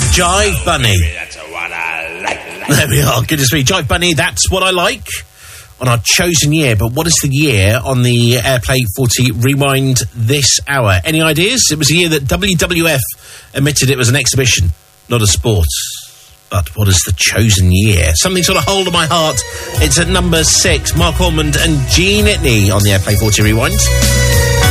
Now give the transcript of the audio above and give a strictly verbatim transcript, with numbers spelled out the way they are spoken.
Jive Bunny. That's what I like. There we are. Goodness me. Jive Bunny, that's what I like. On our chosen year, but what is the year on the Airplay forty Rewind this hour? Any ideas? It was a year that W W F admitted it was an exhibition, not a sport. But what is the chosen year? Something sort of hold of my heart. It's at number six. Mark Ormond and Gene Itney on the Airplay forty Rewind.